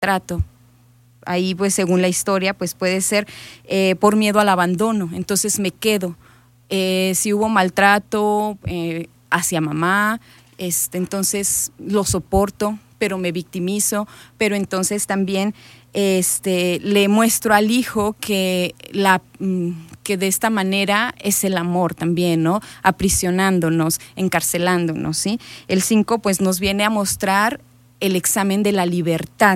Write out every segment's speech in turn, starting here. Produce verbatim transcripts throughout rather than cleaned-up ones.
trato. Ahí, pues, según la historia, pues puede ser eh, por miedo al abandono, entonces me quedo. Eh, si hubo maltrato eh, hacia mamá, este, entonces lo soporto, pero me victimizo, pero entonces también este, le muestro al hijo que, la, que de esta manera es el amor también, ¿no? Aprisionándonos, encarcelándonos, ¿sí? El cinco, pues, nos viene a mostrar el examen de la libertad,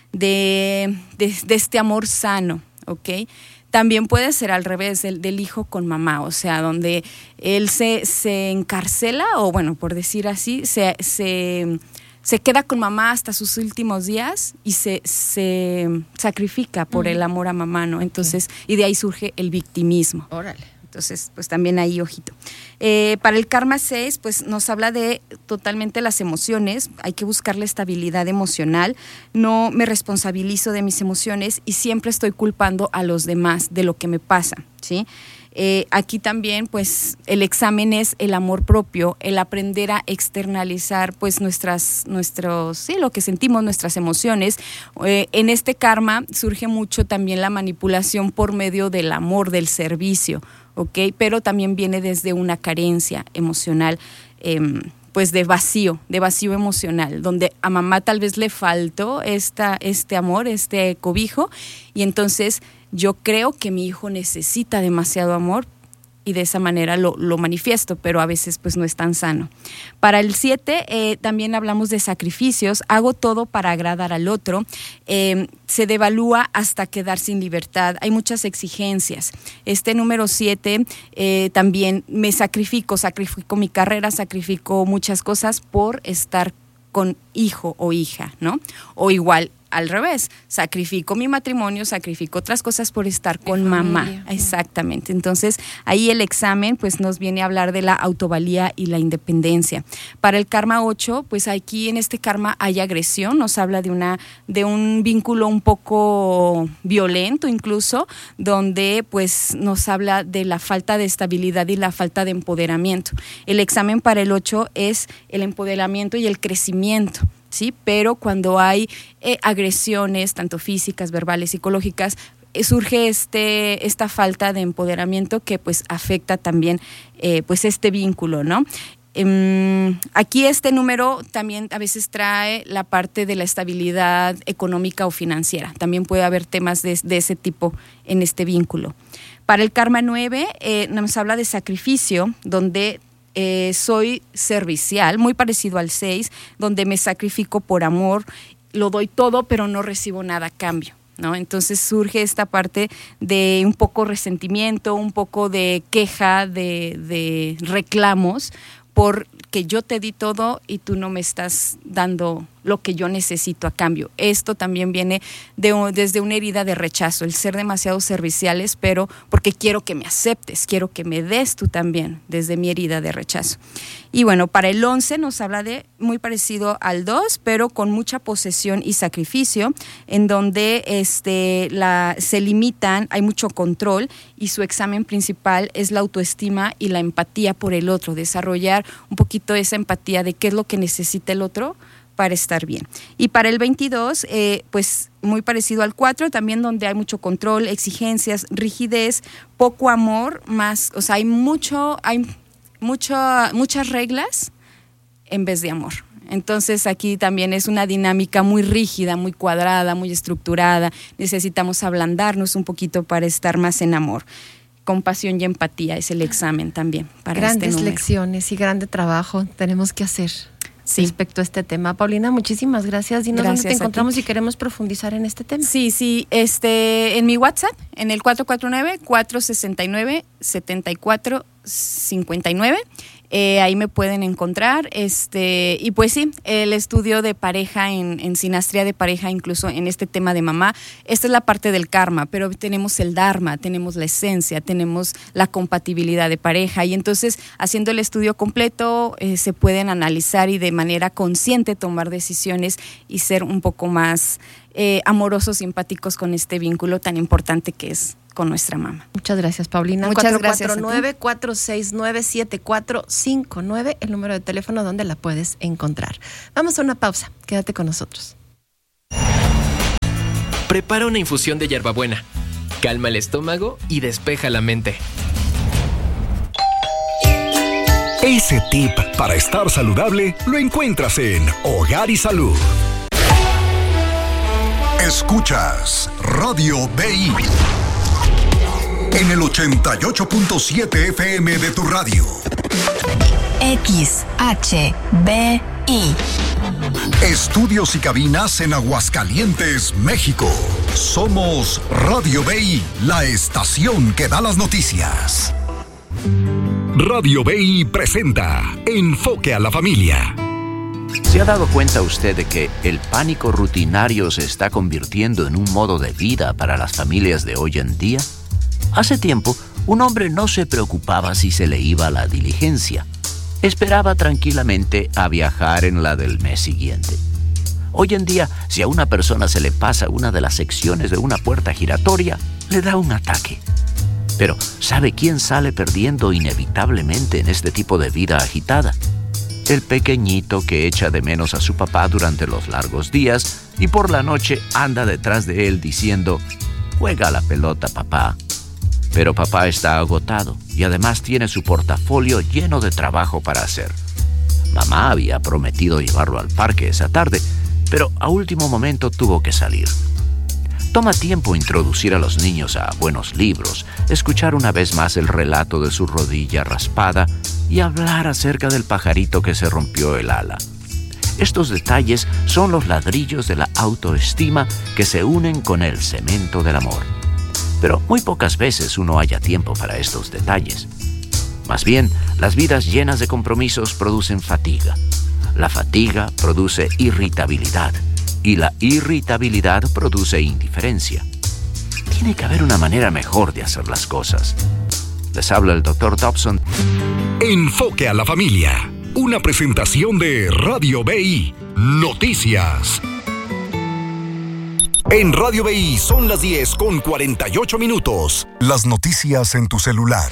De, de, de este amor sano, ¿ok? También puede ser al revés, del, del hijo con mamá, o sea, donde él se, se encarcela, o bueno, por decir así, se, se, se queda con mamá hasta sus últimos días y se, se sacrifica por uh-huh. el amor a mamá, ¿no? Entonces, okay. y de ahí surge el victimismo. Órale. Entonces, pues también ahí, ojito. Eh, para el karma seis, pues nos habla de totalmente las emociones, hay que buscar la estabilidad emocional, no me responsabilizo de mis emociones y siempre estoy culpando a los demás de lo que me pasa, ¿sí? Eh, aquí también, pues, el examen es el amor propio, el aprender a externalizar, pues, nuestras, nuestros, sí, lo que sentimos, nuestras emociones. Eh, en este karma surge mucho también la manipulación por medio del amor, del servicio, ¿ok? Pero también viene desde una carencia emocional, eh, pues, de vacío, de vacío emocional, donde a mamá tal vez le faltó esta, este amor, este cobijo, y entonces yo creo que mi hijo necesita demasiado amor y de esa manera lo, lo manifiesto, pero a veces pues no es tan sano. Para el siete eh, también hablamos de sacrificios, hago todo para agradar al otro, eh, se devalúa hasta quedar sin libertad, hay muchas exigencias. Este número siete eh, también me sacrifico, sacrifico mi carrera, sacrifico muchas cosas por estar con hijo o hija, ¿no? O igual, al revés, sacrifico mi matrimonio, sacrifico otras cosas por estar con mamá. Exactamente. Entonces, ahí el examen pues nos viene a hablar de la autovalía y la independencia. Para el karma ocho, pues aquí en este karma hay agresión, nos habla de una de un vínculo un poco violento incluso, donde pues nos habla de la falta de estabilidad y la falta de empoderamiento. El examen para el ocho es el empoderamiento y el crecimiento. Sí, pero cuando hay eh, agresiones, tanto físicas, verbales, psicológicas, eh, surge este, esta falta de empoderamiento que pues afecta también eh, pues este vínculo, ¿no? Eh, aquí este número también a veces trae la parte de la estabilidad económica o financiera. También puede haber temas de, de ese tipo en este vínculo. Para el karma nueve eh, nos habla de sacrificio, donde Eh, soy servicial, muy parecido al seis, donde me sacrifico por amor, lo doy todo, pero no recibo nada a cambio, ¿no? Entonces surge esta parte de un poco resentimiento, un poco de queja, de, de reclamos, porque yo te di todo y tú no me estás dando lo que yo necesito a cambio. Esto también viene de, desde una herida de rechazo, el ser demasiado serviciales, pero porque quiero que me aceptes, quiero que me des tú también, desde mi herida de rechazo. Y bueno, para el once nos habla de muy parecido al dos, pero con mucha posesión y sacrificio, en donde este, la, se limitan, hay mucho control y su examen principal es la autoestima y la empatía por el otro, desarrollar un poquito esa empatía de qué es lo que necesita el otro para estar bien. Y para el veintidós, eh, pues muy parecido al cuatro, también donde hay mucho control, exigencias, rigidez, poco amor, más, o sea, hay mucho, hay mucho, muchas reglas en vez de amor. Entonces aquí también es una dinámica muy rígida, muy cuadrada, muy estructurada. Necesitamos ablandarnos un poquito para estar más en amor. Compasión y empatía es el examen también para Grandes este número. lecciones y grande trabajo tenemos que hacer. Sí. Respecto a este tema. Paulina, muchísimas gracias. Dinos gracias dónde te encontramos si queremos profundizar en este tema. Sí, sí, este, en mi WhatsApp, en el cuatro cuatro nueve, cuatro seis nueve, siete cuatro cinco nueve. Eh, ahí me pueden encontrar, este, y pues sí, el estudio de pareja en, en sinastría de pareja, incluso en este tema de mamá, esta es la parte del karma, pero tenemos el dharma, tenemos la esencia, tenemos la compatibilidad de pareja, y entonces haciendo el estudio completo eh, se pueden analizar y de manera consciente tomar decisiones y ser un poco más eh, amorosos y empáticos con este vínculo tan importante que es con nuestra mamá. Muchas gracias, Paulina. Muchas gracias. cuatro cuatro nueve, cuatro seis nueve, siete cuatro cinco nueve, el número de teléfono donde la puedes encontrar. Vamos a una pausa. Quédate con nosotros. Prepara una infusión de hierbabuena. Calma el estómago y despeja la mente. Ese tip para estar saludable lo encuentras en Hogar y Salud. Escuchas Radio B I en el ochenta y ocho punto siete F M de tu radio. X H B I. Estudios y cabinas en Aguascalientes, México. Somos Radio B I, la estación que da las noticias. Radio B I presenta Enfoque a la Familia. ¿Se ha dado cuenta usted de que el pánico rutinario se está convirtiendo en un modo de vida para las familias de hoy en día? Hace tiempo, un hombre no se preocupaba si se le iba la diligencia. Esperaba tranquilamente a viajar en la del mes siguiente. Hoy en día, si a una persona se le pasa una de las secciones de una puerta giratoria, le da un ataque. Pero, ¿sabe quién sale perdiendo inevitablemente en este tipo de vida agitada? El pequeñito que echa de menos a su papá durante los largos días y por la noche anda detrás de él diciendo: «Juega la pelota, papá». Pero papá está agotado y además tiene su portafolio lleno de trabajo para hacer. Mamá había prometido llevarlo al parque esa tarde, pero a último momento tuvo que salir. Toma tiempo introducir a los niños a buenos libros, escuchar una vez más el relato de su rodilla raspada y hablar acerca del pajarito que se rompió el ala. Estos detalles son los ladrillos de la autoestima que se unen con el cemento del amor. Pero muy pocas veces uno halla tiempo para estos detalles. Más bien, las vidas llenas de compromisos producen fatiga. La fatiga produce irritabilidad. Y la irritabilidad produce indiferencia. Tiene que haber una manera mejor de hacer las cosas. Les habla el doctor Dobson. Enfoque a la Familia. Una presentación de Radio B I. Noticias. En Radio B I son las diez con cuarenta y ocho minutos. Las noticias en tu celular.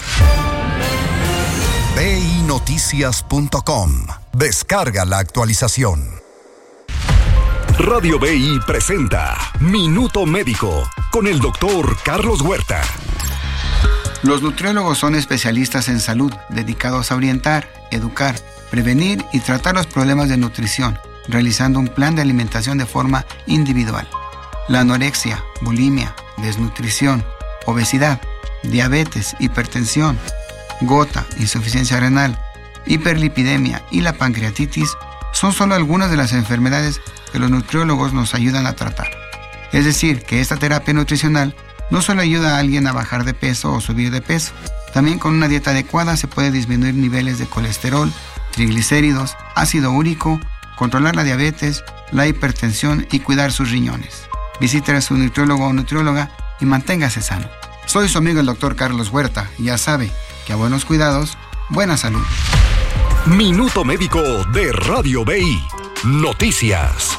B I noticias punto com. Descarga la actualización. Radio B I presenta Minuto Médico con el doctor Carlos Huerta. Los nutriólogos son especialistas en salud, dedicados a orientar, educar, prevenir y tratar los problemas de nutrición, realizando un plan de alimentación de forma individual. La anorexia, bulimia, desnutrición, obesidad, diabetes, hipertensión, gota, insuficiencia renal, hiperlipidemia y la pancreatitis son solo algunas de las enfermedades que los nutriólogos nos ayudan a tratar. Es decir, que esta terapia nutricional no solo ayuda a alguien a bajar de peso o subir de peso, también con una dieta adecuada se puede disminuir niveles de colesterol, triglicéridos, ácido úrico, controlar la diabetes, la hipertensión y cuidar sus riñones. Visite a su nutriólogo o nutrióloga y manténgase sano. Soy su amigo el doctor Carlos Huerta y ya sabe que a buenos cuidados, buena salud. Minuto Médico de Radio B I. Noticias.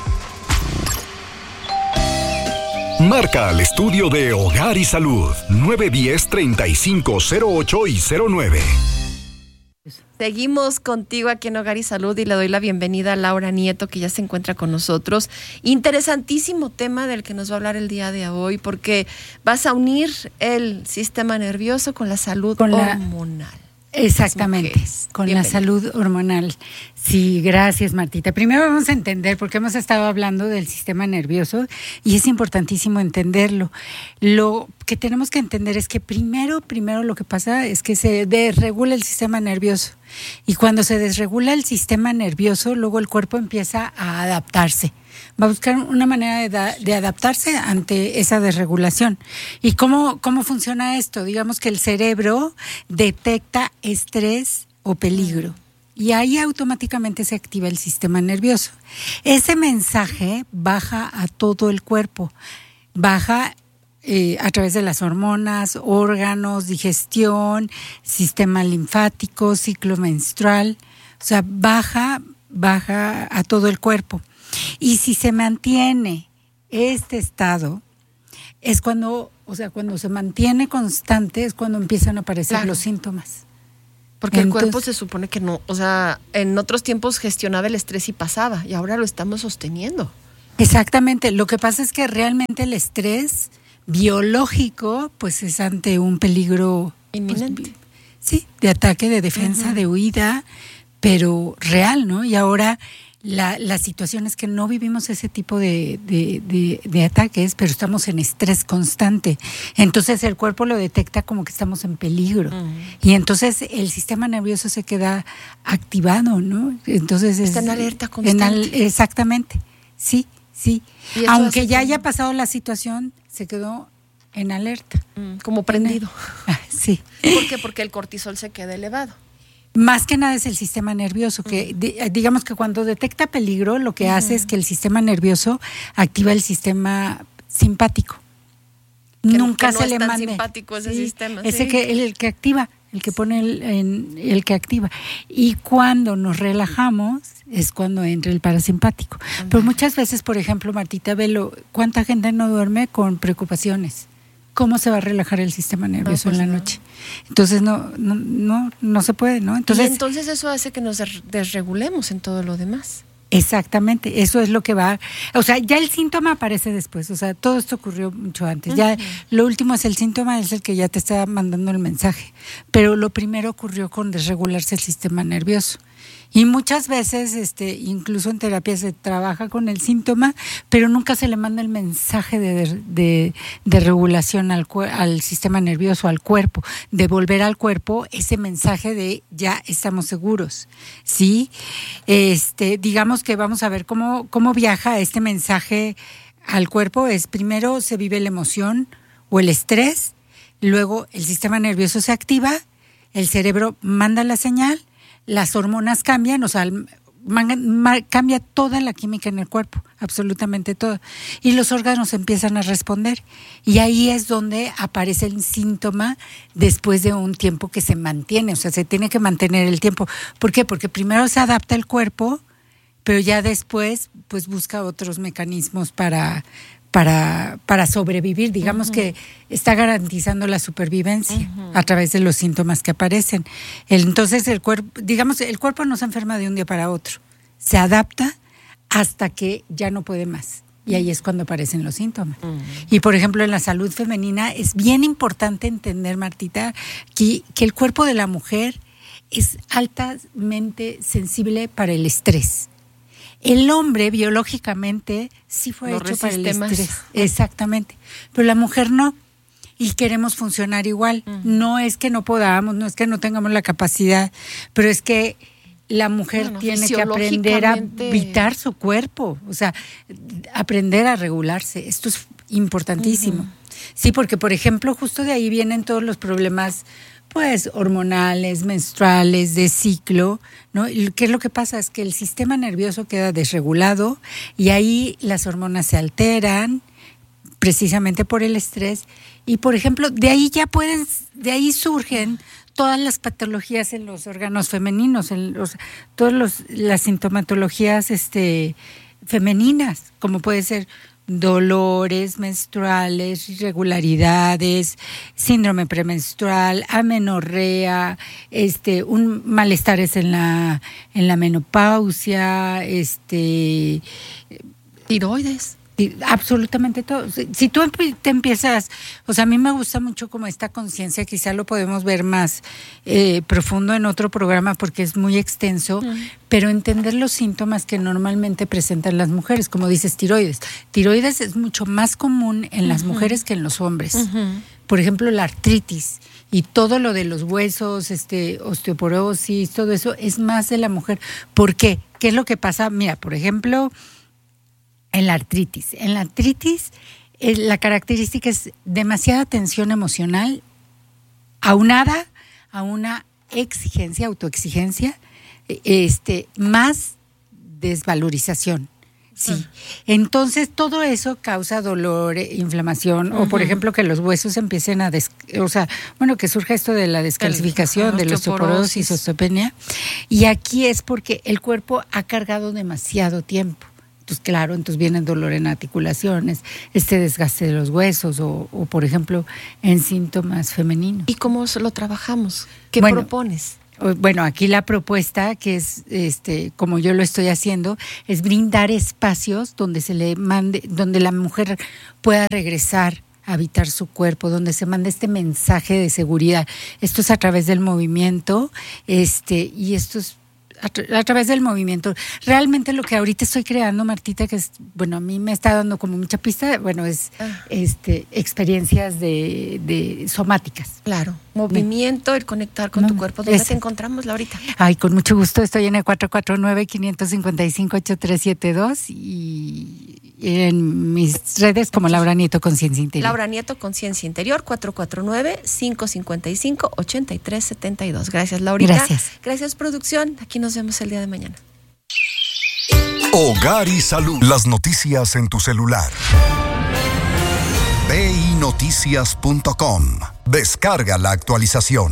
Marca al estudio de Hogar y Salud nueve uno cero, treinta y cinco cero ocho y cero nueve. Seguimos contigo aquí en Hogar y Salud y le doy la bienvenida a Laura Nieto, que ya se encuentra con nosotros. Interesantísimo tema del que nos va a hablar el día de hoy, porque vas a unir el sistema nervioso con la salud con hormonal. La... Exactamente, con Bienvenida. La salud hormonal. Sí, gracias Martita. Primero vamos a entender, porque hemos estado hablando del sistema nervioso y es importantísimo entenderlo. Lo que tenemos que entender es que primero, primero lo que pasa es que se desregula el sistema nervioso. Y cuando se desregula el sistema nervioso, luego el cuerpo empieza a adaptarse. Va a buscar una manera de, da, de adaptarse ante esa desregulación. ¿Y cómo, cómo funciona esto? Digamos que el cerebro detecta estrés o peligro y ahí automáticamente se activa el sistema nervioso. Ese mensaje baja a todo el cuerpo, baja eh, a través de las hormonas, órganos, digestión, sistema linfático, ciclo menstrual, o sea, baja, baja a todo el cuerpo. Y si se mantiene este estado, es cuando, o sea, cuando se mantiene constante, es cuando empiezan a aparecer claro. los síntomas. Porque Entonces, el cuerpo se supone que no, o sea, en otros tiempos gestionaba el estrés y pasaba, y ahora lo estamos sosteniendo. Exactamente. Lo que pasa es que realmente el estrés biológico, pues es ante un peligro inminente. Pues, sí, de ataque, de defensa, uh-huh. de huida, pero real, ¿no? Y ahora la, la situación es que no vivimos ese tipo de, de, de, de ataques, pero estamos en estrés constante. Entonces el cuerpo lo detecta como que estamos en peligro. Uh-huh. Y entonces el sistema nervioso se queda activado, ¿no? Entonces está es, en alerta constante. En al, exactamente, sí, sí. Aunque ya haya pasado la situación, se quedó en alerta. Mm, como prendido. Ah, sí. ¿Por qué? Porque el cortisol se queda elevado. Más que nada es el sistema nervioso, que Mm. di- digamos que cuando detecta peligro, lo que uh-huh. hace es que el sistema nervioso activa el sistema simpático. Que, Nunca que no se es le tan mande. simpático ese Sí, sistema. Ese sí. que el que activa, el que pone el, en, el que activa. Y cuando nos relajamos es cuando entra el parasimpático. Uh-huh. Pero muchas veces, por ejemplo, Martita, velo, ¿cuánta gente no duerme con preocupaciones? ¿Cómo se va a relajar el sistema nervioso no, pues en la no. noche? Entonces no, no, no, no se puede, ¿no? Entonces, y entonces eso hace que nos desregulemos en todo lo demás. Exactamente, eso es lo que va, o sea, ya el síntoma aparece después, o sea, todo esto ocurrió mucho antes. Uh-huh. Ya lo último es el síntoma, es el que ya te está mandando el mensaje, pero lo primero ocurrió con desregularse el sistema nervioso. Y muchas veces, este, incluso en terapia se trabaja con el síntoma, pero nunca se le manda el mensaje de, de, de regulación al, al sistema nervioso, al cuerpo, de volver al cuerpo ese mensaje de ya estamos seguros, ¿sí? Este, digamos que vamos a ver cómo, cómo viaja este mensaje al cuerpo. Es primero se vive la emoción o el estrés, luego el sistema nervioso se activa, el cerebro manda la señal, las hormonas cambian, o sea, man, man, cambia toda la química en el cuerpo, absolutamente todo. Y los órganos empiezan a responder. Y ahí es donde aparece el síntoma después de un tiempo que se mantiene, o sea, se tiene que mantener el tiempo. ¿Por qué? Porque primero se adapta el cuerpo, pero ya después pues busca otros mecanismos para... Para, para sobrevivir, digamos uh-huh. que está garantizando la supervivencia uh-huh. a través de los síntomas que aparecen. El, entonces el cuerpo, digamos, el cuerpo no se enferma de un día para otro, se adapta hasta que ya no puede más. Y ahí es cuando aparecen los síntomas. Uh-huh. Y por ejemplo, en la salud femenina es bien importante entender, Martita, que, que el cuerpo de la mujer es altamente sensible para el estrés. El hombre biológicamente sí fue Lo hecho para el estrés, más. Exactamente, pero la mujer no, y queremos funcionar igual. Uh-huh. No es que no podamos, no es que no tengamos la capacidad, pero es que la mujer bueno, tiene que aprender a habitar su cuerpo, o sea, aprender a regularse. Esto es importantísimo. Uh-huh. Sí, porque por ejemplo, justo de ahí vienen todos los problemas pues hormonales, menstruales, de ciclo, ¿no? Y ¿qué es lo que pasa? Es que el sistema nervioso queda desregulado y ahí las hormonas se alteran precisamente por el estrés y, por ejemplo, de ahí ya pueden, de ahí surgen todas las patologías en los órganos femeninos, en los, todas los, las sintomatologías este, femeninas, como puede ser dolores menstruales, irregularidades, síndrome premenstrual, amenorrea, este, un malestares en la en la menopausia, este, tiroides. Absolutamente todo. Si tú te empiezas, o sea, a mí me gusta mucho como esta conciencia, quizá lo podemos ver más eh, profundo en otro programa porque es muy extenso, uh-huh. pero entender los síntomas que normalmente presentan las mujeres, como dices, tiroides. Tiroides es mucho más común en las uh-huh. mujeres que en los hombres. Uh-huh. Por ejemplo, la artritis y todo lo de los huesos, este, osteoporosis, todo eso es más de la mujer. ¿Por qué? ¿Qué es lo que pasa? Mira, por ejemplo, en la artritis. En la artritis, eh, la característica es demasiada tensión emocional aunada a una exigencia, autoexigencia, este, más desvalorización. Sí. Uh-huh. Entonces, todo eso causa dolor, inflamación, uh-huh. o por ejemplo, que los huesos empiecen a, des, o sea, bueno, que surja esto de la descalcificación, uh-huh. de la osteoporosis, osteopenia. Y aquí es porque el cuerpo ha cargado demasiado tiempo. Entonces, claro, entonces viene el dolor en articulaciones, este desgaste de los huesos o, o por ejemplo, en síntomas femeninos. ¿Y cómo lo trabajamos? ¿Qué bueno, propones? Bueno, aquí la propuesta, que es este, como yo lo estoy haciendo, es brindar espacios donde se le mande, donde la mujer pueda regresar a habitar su cuerpo, donde se mande este mensaje de seguridad. Esto es a través del movimiento, este, y esto es A, tra- a través del movimiento. Realmente lo que ahorita estoy creando, Martita, que es, bueno, a mí me está dando como mucha pista, bueno, es ah. este experiencias de, de somáticas. Claro, movimiento, el conectar con no, tu cuerpo. ¿Dónde ese. te encontramos, Laurita? Ay, con mucho gusto, estoy en el cuatro cuatro nueve, cinco cinco cinco, ocho tres siete dos y en mis redes como Laura Nieto Conciencia Interior. Laura Nieto Conciencia Interior, cuatro cuatro nueve, cinco cinco cinco, ocho tres siete dos. Gracias, Laurita. Gracias. Gracias, producción. Aquí nos vemos el día de mañana. Hogar y Salud. Las noticias en tu celular. B I noticias punto com. Descarga la actualización.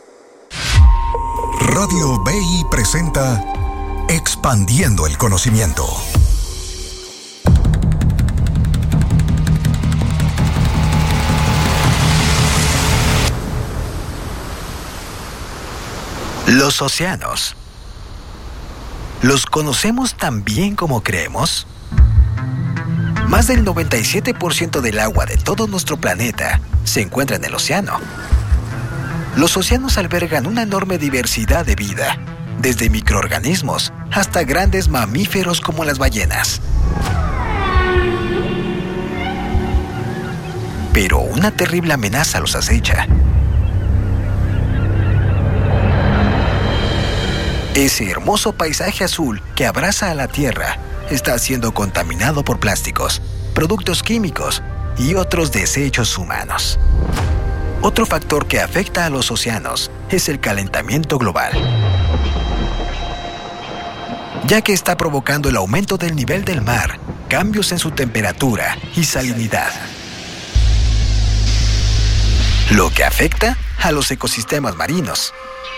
Radio B I presenta Expandiendo el Conocimiento. Los océanos. ¿Los conocemos tan bien como creemos? Más del noventa y siete por ciento del agua de todo nuestro planeta se encuentra en el océano. Los océanos albergan una enorme diversidad de vida, desde microorganismos hasta grandes mamíferos como las ballenas. Pero una terrible amenaza los acecha. Ese hermoso paisaje azul que abraza a la Tierra está siendo contaminado por plásticos, productos químicos y otros desechos humanos. Otro factor que afecta a los océanos es el calentamiento global, ya que está provocando el aumento del nivel del mar, cambios en su temperatura y salinidad, lo que afecta a los ecosistemas marinos.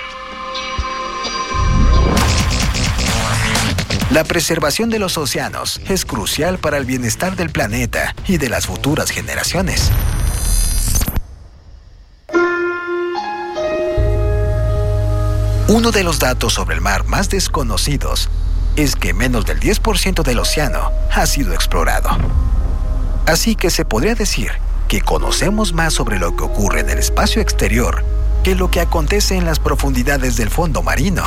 La preservación de los océanos es crucial para el bienestar del planeta y de las futuras generaciones. Uno de los datos sobre el mar más desconocidos es que menos del diez por ciento del océano ha sido explorado. Así que se podría decir que conocemos más sobre lo que ocurre en el espacio exterior que lo que acontece en las profundidades del fondo marino.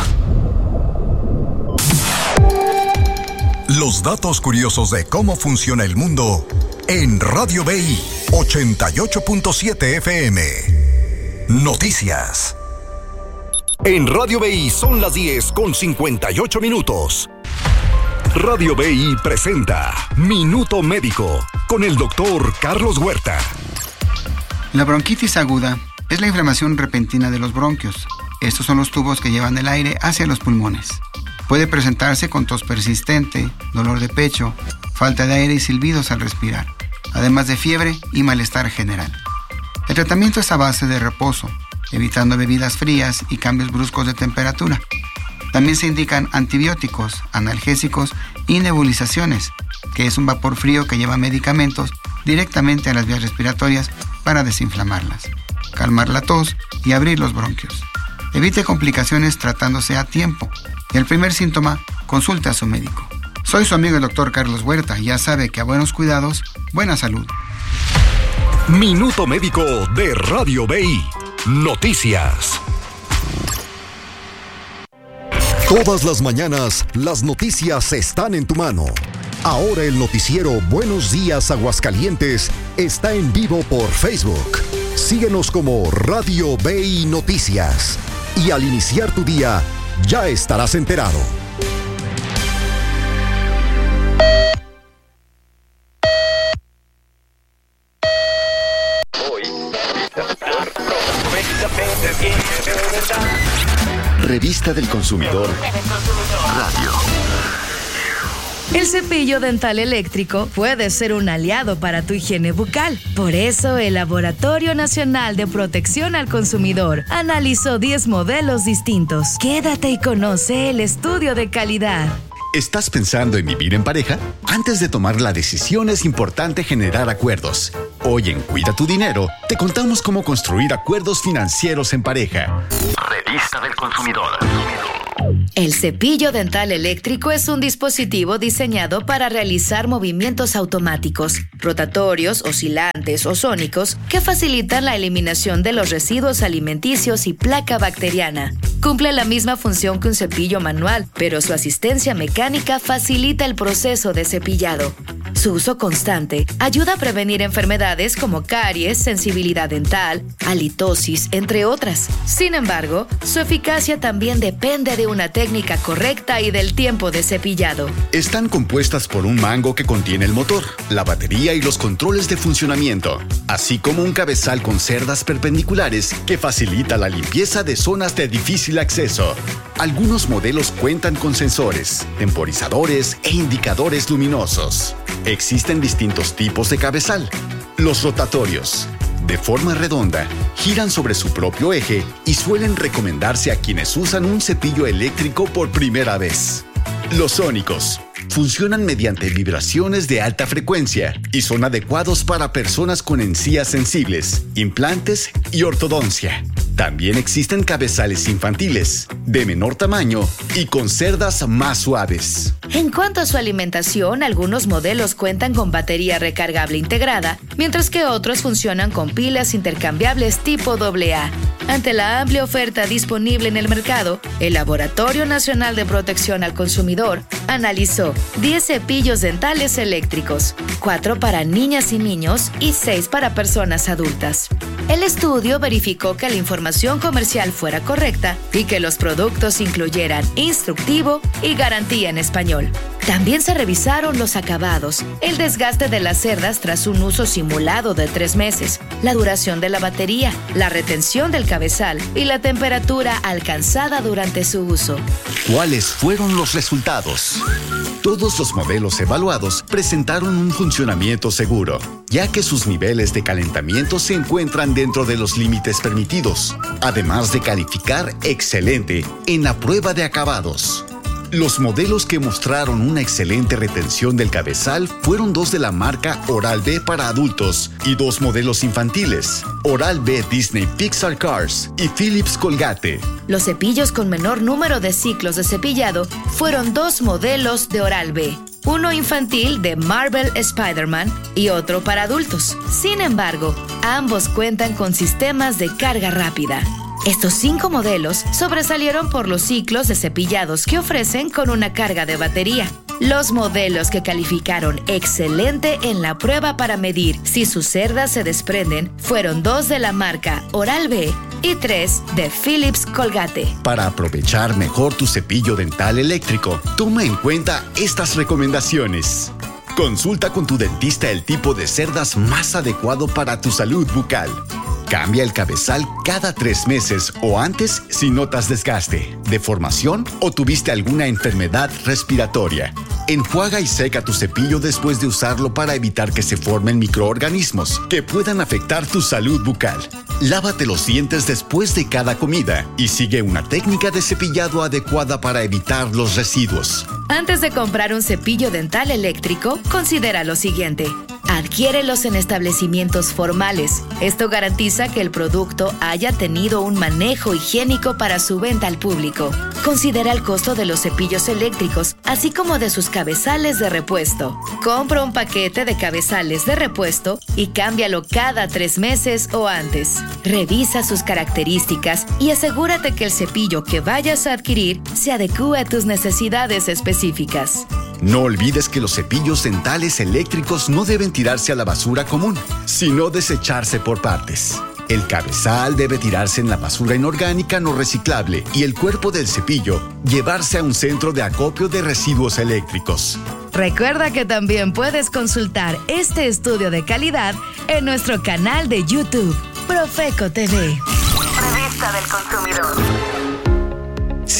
Los datos curiosos de cómo funciona el mundo en Radio B I ochenta y ocho punto siete F M. Noticias. En Radio B I son las diez con cincuenta y ocho minutos. Radio B I presenta Minuto Médico con el doctor Carlos Huerta. La bronquitis aguda es la inflamación repentina de los bronquios. Estos son los tubos que llevan el aire hacia los pulmones. Puede presentarse con tos persistente, dolor de pecho, falta de aire y silbidos al respirar, además de fiebre y malestar general. El tratamiento es a base de reposo, evitando bebidas frías y cambios bruscos de temperatura. También se indican antibióticos, analgésicos y nebulizaciones, que es un vapor frío que lleva medicamentos directamente a las vías respiratorias para desinflamarlas, calmar la tos y abrir los bronquios. Evite complicaciones tratándose a tiempo. Y el primer síntoma, consulte a su médico. Soy su amigo el doctor Carlos Huerta y ya sabe que a buenos cuidados, buena salud. Minuto Médico de Radio B I. Noticias. Todas las mañanas, las noticias están en tu mano. Ahora el noticiero Buenos Días Aguascalientes está en vivo por Facebook. Síguenos como Radio B I Noticias. Y al iniciar tu día, ya estarás enterado. Revista del Consumidor Radio. El cepillo dental eléctrico puede ser un aliado para tu higiene bucal. Por eso, el Laboratorio Nacional de Protección al Consumidor analizó diez modelos distintos. Quédate y conoce el estudio de calidad. ¿Estás pensando en vivir en pareja? Antes de tomar la decisión es importante generar acuerdos. Hoy en Cuida tu Dinero, te contamos cómo construir acuerdos financieros en pareja. Revista del Consumidor. El cepillo dental eléctrico es un dispositivo diseñado para realizar movimientos automáticos, rotatorios, oscilantes o sónicos que facilitan la eliminación de los residuos alimenticios y placa bacteriana. Cumple la misma función que un cepillo manual, pero su asistencia mecánica facilita el proceso de cepillado. Su uso constante ayuda a prevenir enfermedades como caries, sensibilidad dental, halitosis, entre otras. Sin embargo, su eficacia también depende de una técnica correcta y del tiempo de cepillado. Están compuestas por un mango que contiene el motor, la batería y los controles de funcionamiento, así como un cabezal con cerdas perpendiculares que facilita la limpieza de zonas de difícil acceso. Algunos modelos cuentan con sensores, temporizadores e indicadores luminosos. Existen distintos tipos de cabezal. Los rotatorios, de forma redonda, giran sobre su propio eje y suelen recomendarse a quienes usan un cepillo eléctrico por primera vez. Los sónicos funcionan mediante vibraciones de alta frecuencia y son adecuados para personas con encías sensibles, implantes y ortodoncia. También existen cabezales infantiles, de menor tamaño y con cerdas más suaves. En cuanto a su alimentación, algunos modelos cuentan con batería recargable integrada, mientras que otros funcionan con pilas intercambiables tipo doble A. Ante la amplia oferta disponible en el mercado, el Laboratorio Nacional de Protección al Consumidor analizó diez cepillos dentales eléctricos, cuatro para niñas y niños y seis para personas adultas. El estudio verificó que la información comercial fuera correcta y que los productos incluyeran instructivo y garantía en español. También se revisaron los acabados, el desgaste de las cerdas tras un uso simulado de tres meses, la duración de la batería, la retención del cabezal y la temperatura alcanzada durante su uso. ¿Cuáles fueron los resultados? Todos los modelos evaluados presentaron un funcionamiento seguro, ya que sus niveles de calentamiento se encuentran dentro de los límites permitidos, además de calificar excelente en la prueba de acabados. Los modelos que mostraron una excelente retención del cabezal fueron dos de la marca Oral-B para adultos y dos modelos infantiles, Oral-B Disney Pixar Cars y Philips Colgate. Los cepillos con menor número de ciclos de cepillado fueron dos modelos de Oral-B. Uno infantil de Marvel Spider-Man y otro para adultos. Sin embargo, ambos cuentan con sistemas de carga rápida. Estos cinco modelos sobresalieron por los ciclos de cepillados que ofrecen con una carga de batería. Los modelos que calificaron excelente en la prueba para medir si sus cerdas se desprenden fueron dos de la marca Oral-B y tres de Philips Colgate. Para aprovechar mejor tu cepillo dental eléctrico, toma en cuenta estas recomendaciones. Consulta con tu dentista el tipo de cerdas más adecuado para tu salud bucal. Cambia el cabezal cada tres meses o antes si notas desgaste, deformación o tuviste alguna enfermedad respiratoria. Enjuaga y seca tu cepillo después de usarlo para evitar que se formen microorganismos que puedan afectar tu salud bucal. Lávate los dientes después de cada comida y sigue una técnica de cepillado adecuada para evitar los residuos. Antes de comprar un cepillo dental eléctrico, considera lo siguiente. Adquiérelos en establecimientos formales. Esto garantiza que el producto haya tenido un manejo higiénico para su venta al público. Considera el costo de los cepillos eléctricos, así como de sus cabezales de repuesto. Compra un paquete de cabezales de repuesto y cámbialo cada tres meses o antes. Revisa sus características y asegúrate que el cepillo que vayas a adquirir se adecúe a tus necesidades específicas. No olvides que los cepillos dentales eléctricos no deben tirarse a la basura común, sino desecharse por partes. El cabezal debe tirarse en la basura inorgánica no reciclable y el cuerpo del cepillo llevarse a un centro de acopio de residuos eléctricos. Recuerda que también puedes consultar este estudio de calidad en nuestro canal de YouTube, Profeco T V. Revista del Consumidor.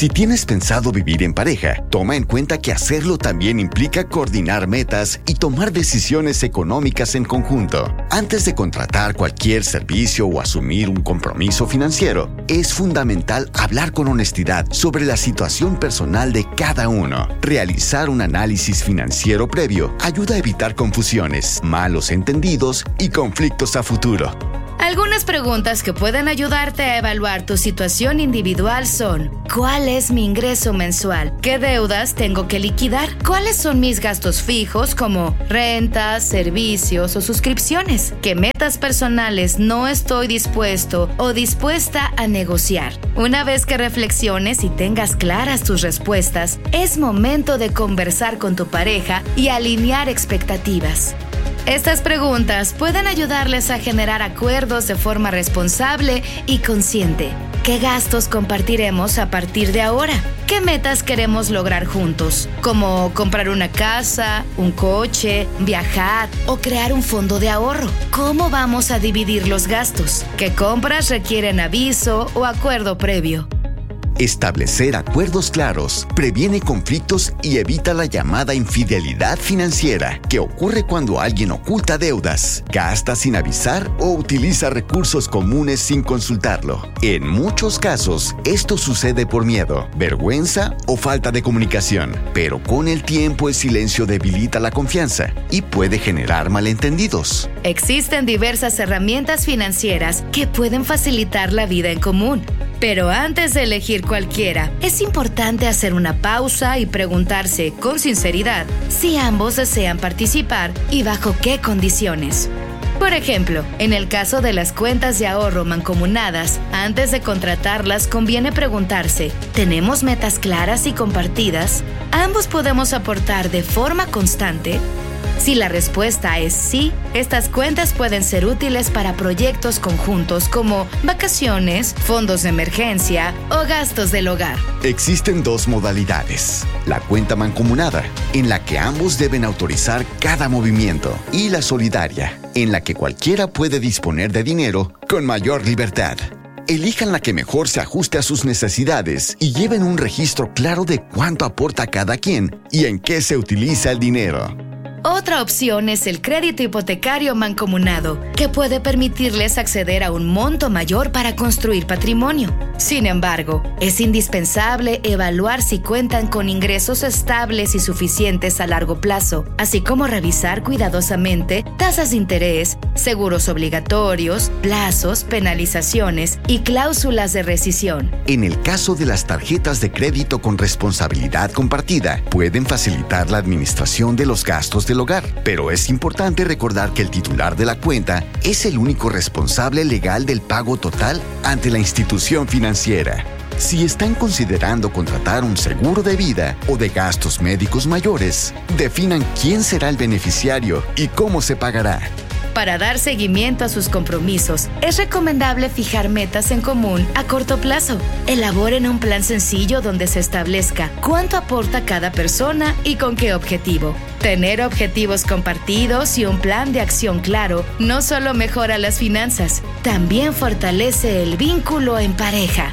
Si tienes pensado vivir en pareja, toma en cuenta que hacerlo también implica coordinar metas y tomar decisiones económicas en conjunto. Antes de contratar cualquier servicio o asumir un compromiso financiero, es fundamental hablar con honestidad sobre la situación personal de cada uno. Realizar un análisis financiero previo ayuda a evitar confusiones, malos entendidos y conflictos a futuro. Algunas preguntas que pueden ayudarte a evaluar tu situación individual son: ¿cuál es mi ingreso mensual? ¿Qué deudas tengo que liquidar? ¿Cuáles son mis gastos fijos como rentas, servicios o suscripciones? ¿Qué metas personales no estoy dispuesto o dispuesta a negociar? Una vez que reflexiones y tengas claras tus respuestas, es momento de conversar con tu pareja y alinear expectativas. Estas preguntas pueden ayudarles a generar acuerdos de forma responsable y consciente. ¿Qué gastos compartiremos a partir de ahora? ¿Qué metas queremos lograr juntos? Como comprar una casa, un coche, viajar o crear un fondo de ahorro. ¿Cómo vamos a dividir los gastos? ¿Qué compras requieren aviso o acuerdo previo? Establecer acuerdos claros previene conflictos y evita la llamada infidelidad financiera, que ocurre cuando alguien oculta deudas, gasta sin avisar o utiliza recursos comunes sin consultarlo. En muchos casos, esto sucede por miedo, vergüenza o falta de comunicación, pero con el tiempo el silencio debilita la confianza y puede generar malentendidos. Existen diversas herramientas financieras que pueden facilitar la vida en común. Pero antes de elegir cualquiera, es importante hacer una pausa y preguntarse con sinceridad si ambos desean participar y bajo qué condiciones. Por ejemplo, en el caso de las cuentas de ahorro mancomunadas, antes de contratarlas conviene preguntarse: ¿tenemos metas claras y compartidas? ¿Ambos podemos aportar de forma constante? Si la respuesta es sí, estas cuentas pueden ser útiles para proyectos conjuntos como vacaciones, fondos de emergencia o gastos del hogar. Existen dos modalidades: la cuenta mancomunada, en la que ambos deben autorizar cada movimiento, y la solidaria, en la que cualquiera puede disponer de dinero con mayor libertad. Elijan la que mejor se ajuste a sus necesidades y lleven un registro claro de cuánto aporta cada quien y en qué se utiliza el dinero. Otra opción es el crédito hipotecario mancomunado, que puede permitirles acceder a un monto mayor para construir patrimonio. Sin embargo, es indispensable evaluar si cuentan con ingresos estables y suficientes a largo plazo, así como revisar cuidadosamente tasas de interés, seguros obligatorios, plazos, penalizaciones y cláusulas de rescisión. En el caso de las tarjetas de crédito con responsabilidad compartida, pueden facilitar la administración de los gastos del hogar, pero es importante recordar que el titular de la cuenta es el único responsable legal del pago total ante la institución financiera. Si están considerando contratar un seguro de vida o de gastos médicos mayores, definan quién será el beneficiario y cómo se pagará. Para dar seguimiento a sus compromisos, es recomendable fijar metas en común a corto plazo. Elaboren un plan sencillo donde se establezca cuánto aporta cada persona y con qué objetivo. Tener objetivos compartidos y un plan de acción claro no solo mejora las finanzas, también fortalece el vínculo en pareja.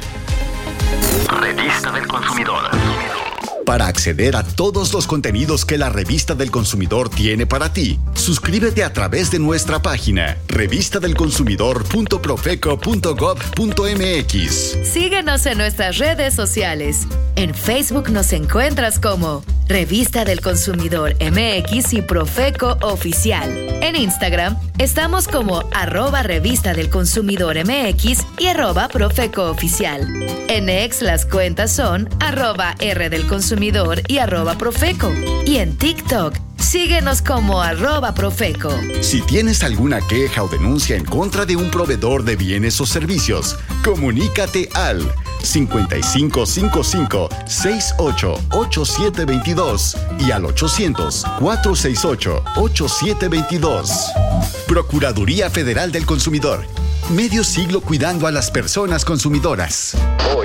Revista del Consumidor. Para acceder a todos los contenidos que la Revista del Consumidor tiene para ti, suscríbete a través de nuestra página revista del consumidor punto profeco punto gob punto mx. Síguenos en nuestras redes sociales. En Facebook nos encuentras como Revista del Consumidor M X y Profeco Oficial. En Instagram estamos como arroba Revista del Consumidor M X y arroba Profeco Oficial. En X las cuentas son arroba R del Consumidor y arroba Profeco. Y en TikTok síguenos como arroba Profeco. Si tienes alguna queja o denuncia en contra de un proveedor de bienes o servicios, comunícate al cincuenta y cinco cincuenta y cinco, sesenta y ocho, ochenta y siete veintidós y al ochocientos, cuatrocientos sesenta y ocho, ochenta y siete veintidós. Procuraduría Federal del Consumidor. Medio siglo cuidando a las personas consumidoras. Hoy.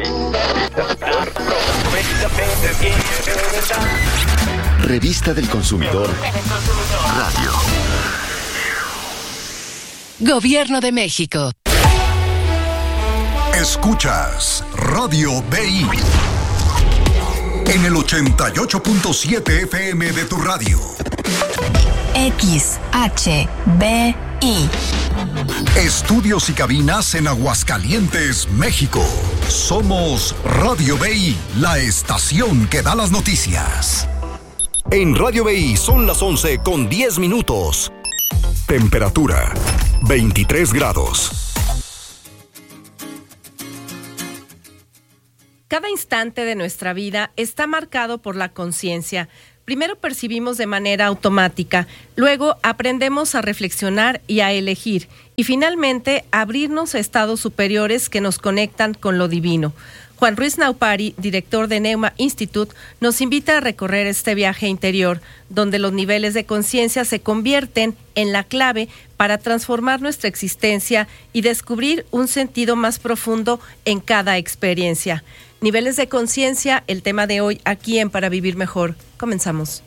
Revista del Consumidor Radio. Gobierno de México. Escuchas Radio B I. En el ochenta y ocho punto siete F M de tu radio. X H B I. Estudios y cabinas en Aguascalientes, México. Somos Radio B I, la estación que da las noticias. En Radio B I son las once con diez minutos. Temperatura veintitrés grados. Cada instante de nuestra vida está marcado por la conciencia. Primero percibimos de manera automática, luego aprendemos a reflexionar y a elegir, y finalmente abrirnos a estados superiores que nos conectan con lo divino. Juan Ruiz Naupari, director de Neuma Institute, nos invita a recorrer este viaje interior, donde los niveles de conciencia se convierten en la clave para transformar nuestra existencia y descubrir un sentido más profundo en cada experiencia. Niveles de conciencia, el tema de hoy aquí en Para Vivir Mejor. Comenzamos.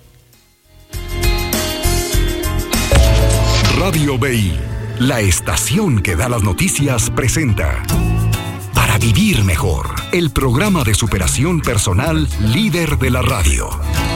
Radio B I, la estación que da las noticias, presenta Para Vivir Mejor, el programa de superación personal líder de la radio.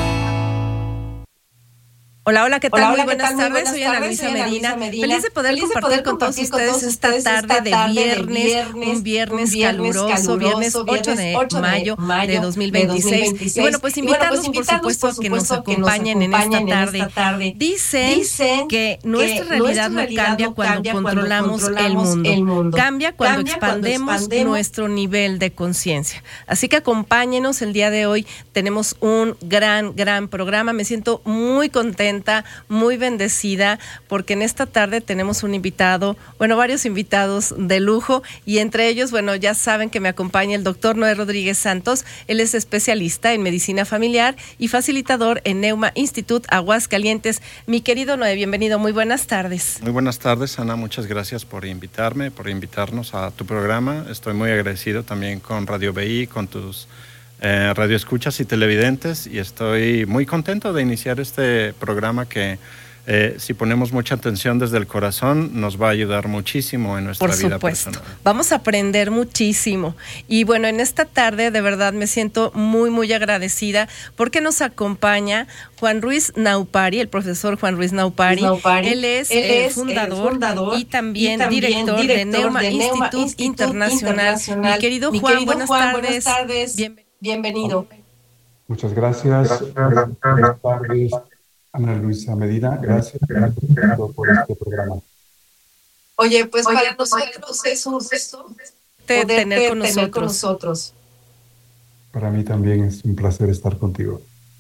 Hola, hola, ¿qué tal? Hola, Muy hola, buenas ¿qué tal? tardes, Muy soy buenas Ana tardes, Luisa soy Ana Medina. Luisa Medina. Feliz de poder Feliz de compartir poder con todos compartir con ustedes todos esta ustedes tarde esta de tarde de viernes, viernes, un viernes un viernes caluroso, viernes caluroso, ocho de ocho de mayo mayo de dos mil de veintiséis. dos mil veintiséis. Y bueno, pues Y bueno, invitarlos, pues por invitarlos, supuesto, por que nos supuesto, que nos acompañen en acompañen esta en tarde. esta tarde. Dicen, Dicen que que nuestra realidad nuestra no realidad cambia no cuando cambia cuando controlamos el controlamos mundo. el mundo. Cambia cuando Cambia cuando expandemos expandemos nuestro nivel de conciencia. Así que acompáñenos el día de hoy. Tenemos un gran, gran programa. Me siento muy contenta, muy bendecida, porque en esta tarde tenemos un invitado, bueno, varios invitados de lujo, y entre ellos, bueno, ya saben que me acompaña el doctor Noé Rodríguez Santos. Él es especialista en medicina familiar y facilitador en Neuma Institute Aguascalientes. Mi querido Noé, bienvenido, muy buenas tardes. Muy buenas tardes, Ana, muchas gracias por invitarme, por invitarnos a tu programa. Estoy muy agradecido también con Radio B I, con tus eh, radioescuchas y televidentes, y estoy muy contento de iniciar este programa que Eh, si ponemos mucha atención desde el corazón, nos va a ayudar muchísimo en nuestra Por vida supuesto. personal. Vamos a aprender muchísimo. Y bueno, en esta tarde de verdad me siento muy, muy agradecida porque nos acompaña Juan Ruiz Naupari, el profesor Juan Ruiz Naupari. Naupari. Él es, Él eh, es fundador, fundador y también, y también director, director de Neuma, de Neuma Institute, Institute Internacional. Internacional. Mi querido Mi Juan, querido buenas, Juan, tardes. buenas tardes. Bienvenido. Bienvenido. Muchas gracias. Buenas tardes, Ana Luisa Medina. Gracias por este programa. Oye, pues Oye, para pues, nosotros es un gusto Te- poder tener con tener con nosotros. nosotros. Para mí también es un placer estar contigo.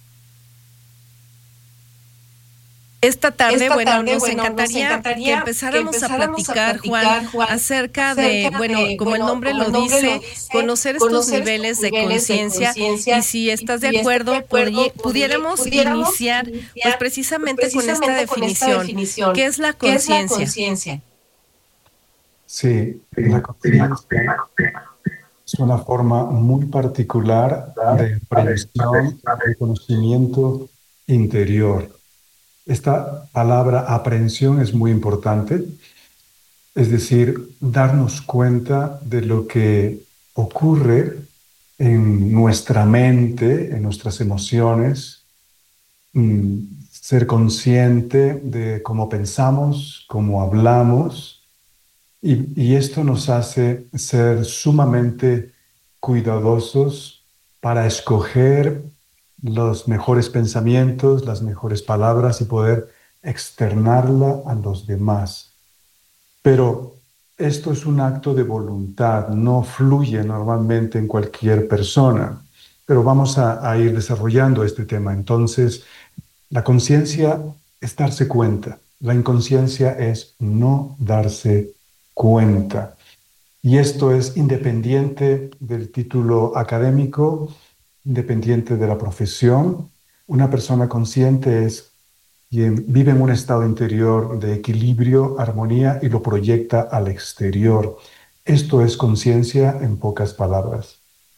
Esta tarde, Esta bueno, tarde, nos, bueno, encantaría nos encantaría que empezáramos, que empezáramos a, platicar, a platicar, Juan, Juan, acerca, acerca de, de, bueno, como bueno, el nombre, como lo, el nombre dice, lo dice, conocer estos conocer niveles estos de niveles de conciencia, conciencia, y si estás y- de y acuerdo, estás de acuerdo, podri- podri- pudiéramos, pudiéramos iniciar, iniciar, pues precisamente, pues, precisamente con esta con esta definición. definición. ¿Qué es la ¿Qué es la conciencia? conciencia? Sí, la conciencia es una forma muy particular de aprehensión, de conocimiento interior. Esta palabra aprehensión es muy importante, es decir, darnos cuenta de lo que ocurre en nuestra mente, en nuestras emociones, mm, ser consciente de cómo pensamos, cómo hablamos, y, y esto nos hace ser sumamente cuidadosos para escoger los mejores pensamientos, las mejores palabras y poder externarla a los demás. Pero esto es un acto de voluntad, no fluye normalmente en cualquier persona, pero vamos a, a ir desarrollando este tema. Entonces, la conciencia es darse cuenta, la inconsciencia es no darse cuenta. Y esto es independiente del título académico, independiente de la profesión. Una persona consciente es quien vive en un estado interior de equilibrio, armonía y lo proyecta al exterior. Esto es conciencia en pocas palabras.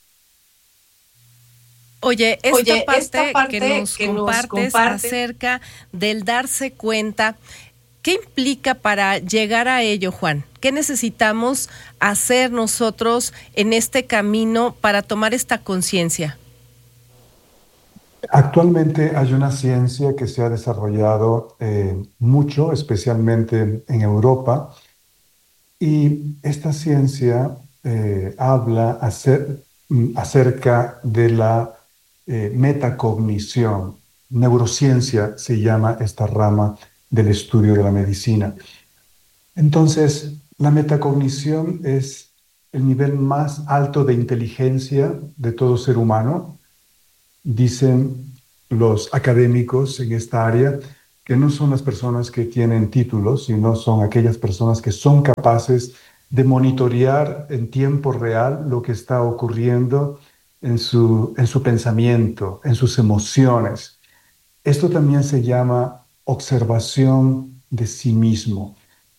Oye, esta, Oye, parte, esta parte que nos que nos compartes compartes acerca del darse cuenta, ¿qué implica para llegar a ello, Juan? ¿Qué necesitamos hacer nosotros en este camino para tomar esta conciencia? Actualmente hay una ciencia que se ha desarrollado eh, mucho, especialmente en Europa, y esta ciencia eh, habla acer- mm, acerca de la eh, metacognición. Neurociencia se llama esta rama del estudio de la medicina. Entonces, la metacognición es el nivel más alto de inteligencia de todo ser humano. Dicen los académicos en esta área que no son las personas que tienen títulos, sino son aquellas personas que son capaces de monitorear en tiempo real lo que está ocurriendo en su, en su pensamiento, en sus emociones. Esto también se llama observación de sí mismo.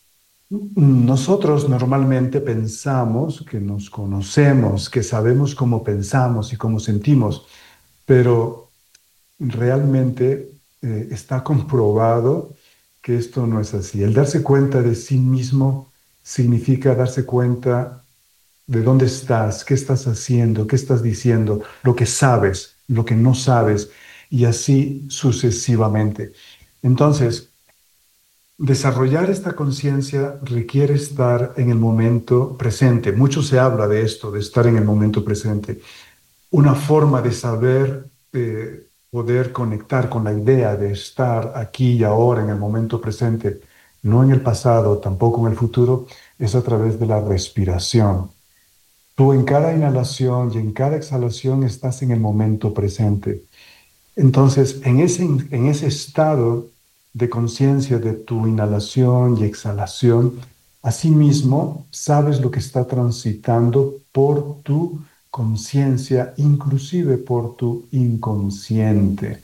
Nosotros normalmente pensamos que nos conocemos, que sabemos cómo pensamos y cómo sentimos, pero realmente eh, está comprobado que esto no es así. El darse cuenta de sí mismo significa darse cuenta de dónde estás, qué estás haciendo, qué estás diciendo, lo que sabes, lo que no sabes, y así sucesivamente. Entonces, desarrollar esta conciencia requiere estar en el momento presente. Mucho se habla de esto, de estar en el momento presente. Una forma de saber, eh, poder conectar con la idea de estar aquí y ahora en el momento presente, no en el pasado, tampoco en el futuro, es a través de la respiración. Tú en cada inhalación y en cada exhalación estás en el momento presente. Entonces, en ese, en ese estado de conciencia de tu inhalación y exhalación, asimismo sabes lo que está transitando por tu conciencia, inclusive por tu inconsciente.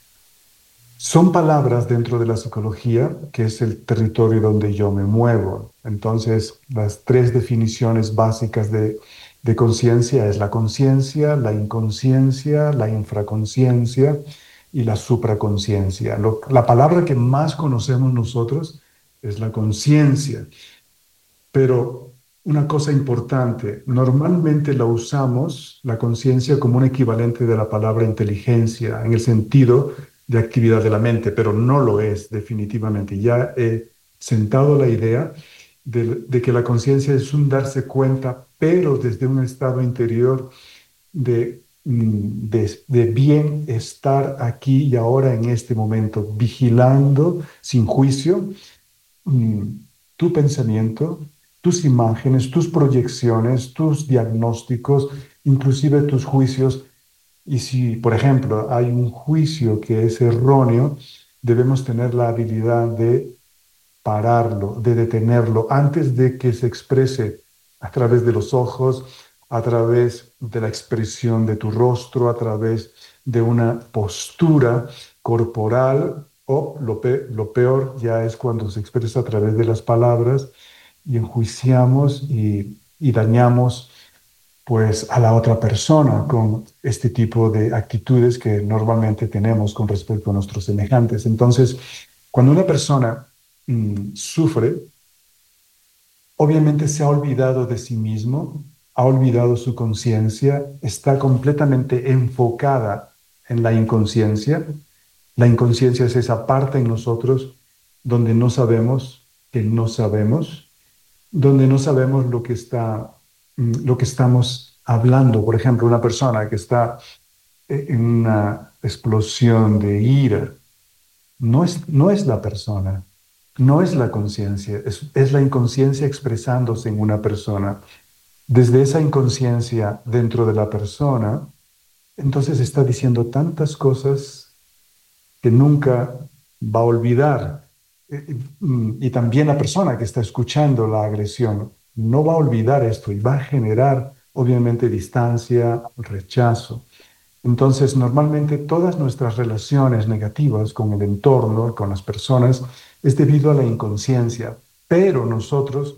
Son palabras dentro de la psicología, que es el territorio donde yo me muevo. Entonces, las tres definiciones básicas de, de conciencia es la conciencia, la inconsciencia, la infraconsciencia y la supraconsciencia. Lo- La palabra que más conocemos nosotros es la conciencia, pero una cosa importante, normalmente la usamos, la conciencia, como un equivalente de la palabra inteligencia, en el sentido de actividad de la mente, pero no lo es definitivamente. Ya he sentado la idea de, de que la conciencia es un darse cuenta, pero desde un estado interior de, mm, de, de bienestar aquí y ahora en este momento, vigilando sin juicio mm, tu pensamiento, tus imágenes, tus proyecciones, tus diagnósticos, inclusive tus juicios. Y si, por ejemplo, hay un juicio que es erróneo, debemos tener la habilidad de pararlo, de detenerlo antes de que se exprese a través de los ojos, a través de la expresión de tu rostro, a través de una postura corporal, o lo, pe- lo peor ya es cuando se expresa a través de las palabras y enjuiciamos y, y dañamos pues a la otra persona con este tipo de actitudes que normalmente tenemos con respecto a nuestros semejantes. Entonces, cuando una persona mm, sufre, obviamente se ha olvidado de sí mismo, ha olvidado su conciencia, está completamente enfocada en la inconsciencia. La inconsciencia es esa parte en nosotros donde no sabemos que no sabemos, donde no sabemos lo que está, mm, lo que estamos hablando. Por ejemplo, una persona que está eh, en una explosión de ira, no es, no es la persona, no es la conciencia, es, es la inconsciencia expresándose en una persona. Desde esa inconsciencia dentro de la persona, entonces está diciendo tantas cosas que nunca va a olvidar. Eh, mm, Y también la persona que está escuchando la agresión no va a olvidar esto y va a generar, obviamente, distancia, rechazo. Entonces, normalmente todas nuestras relaciones negativas con el entorno, con las personas, es debido a la inconsciencia, pero nosotros